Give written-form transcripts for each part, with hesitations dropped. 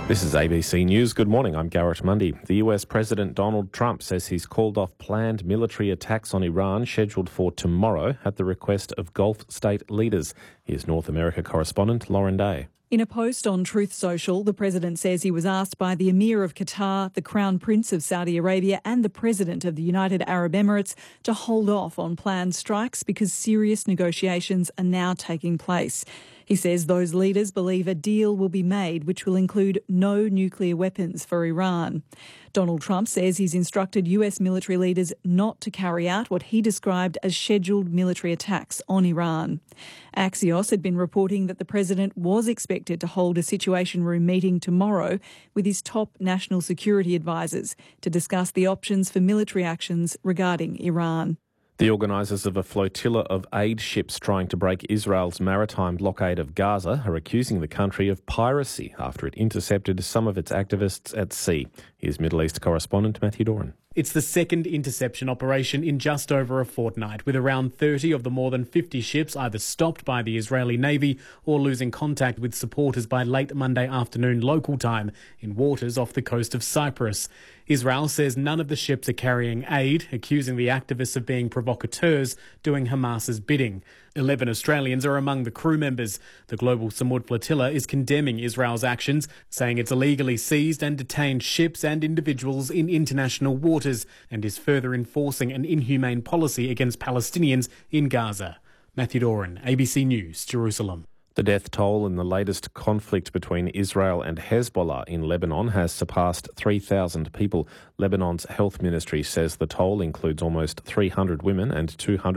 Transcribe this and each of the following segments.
This is ABC News. Good morning, I'm Garrett Mundy. The US President Donald Trump says he's called off planned military attacks on Iran scheduled for tomorrow at the request of Gulf state leaders. Here's North America correspondent Lauren Day. In a post on Truth Social, the president says he was asked by the Emir of Qatar, the Crown Prince of Saudi Arabia and the President of the United Arab Emirates to hold off on planned strikes because serious negotiations are now taking place. He says those leaders believe a deal will be made which will include no nuclear weapons for Iran. Donald Trump says he's instructed US military leaders not to carry out what he described as scheduled military attacks on Iran. Axios had been reporting that the president was expected to hold a Situation Room meeting tomorrow with his top national security advisers to discuss the options for military actions regarding Iran. The organisers of a flotilla of aid ships trying to break Israel's maritime blockade of Gaza are accusing the country of piracy after it intercepted some of its activists at sea. Here's Middle East correspondent Matthew Doran. It's the second interception operation in just over a fortnight, with around 30 of the more than 50 ships either stopped by the Israeli Navy or losing contact with supporters by late Monday afternoon local time in waters off the coast of Cyprus. Israel says none of the ships are carrying aid, accusing the activists of being provocateurs doing Hamas's bidding. 11 Australians are among the crew members. The Global Samud Flotilla is condemning Israel's actions, saying it's illegally seized and detained ships and individuals in international waters and is further enforcing an inhumane policy against Palestinians in Gaza. Matthew Doran, ABC News, Jerusalem. The death toll in the latest conflict between Israel and Hezbollah in Lebanon has surpassed 3,000 people. Lebanon's health ministry says the toll includes almost 300 women and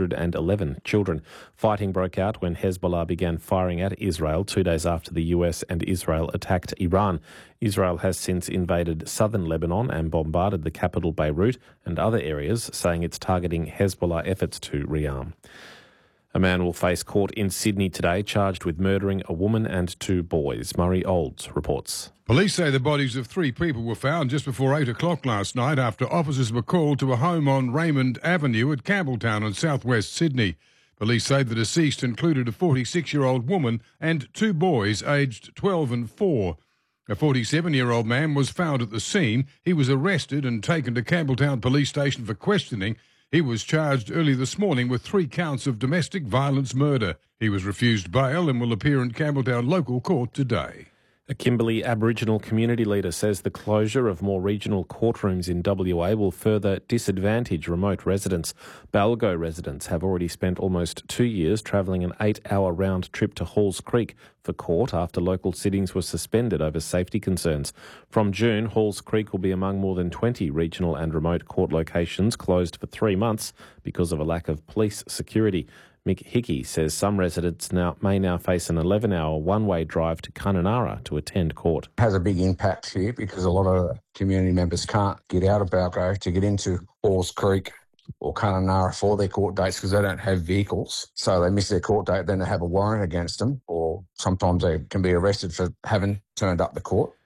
211 children. Fighting broke out when Hezbollah began firing at Israel 2 days after the US and Israel attacked Iran. Israel has since invaded southern Lebanon and bombarded the capital Beirut and other areas, saying it's targeting Hezbollah efforts to rearm. A man will face court in Sydney today charged with murdering a woman and 2 boys. Murray Olds reports. Police say the bodies of 3 people were found just before 8 o'clock last night after officers were called to a home on Raymond Avenue at Campbelltown in southwest Sydney. Police say the deceased included a 46-year-old woman and 2 boys aged 12 and 4. A 47-year-old man was found at the scene. He was arrested and taken to Campbelltown Police Station for questioning. He was charged early this morning with 3 counts of domestic violence murder. He was refused bail and will appear in Campbelltown local court today. A Kimberley Aboriginal community leader says the closure of more regional courtrooms in WA will further disadvantage remote residents. Balgo residents have already spent almost 2 years travelling an 8-hour round trip to Halls Creek for court after local sittings were suspended over safety concerns. From June, Halls Creek will be among more than 20 regional and remote court locations closed for 3 months because of a lack of police security. Mick Hickey says some residents may now face an 11-hour one-way drive to Kununurra to attend court. It has a big impact here because a lot of community members can't get out of Balgo to get into Halls Creek or Kununurra for their court dates because they don't have vehicles. So they miss their court date, then they have a warrant against them, or sometimes they can be arrested for having turned up to court.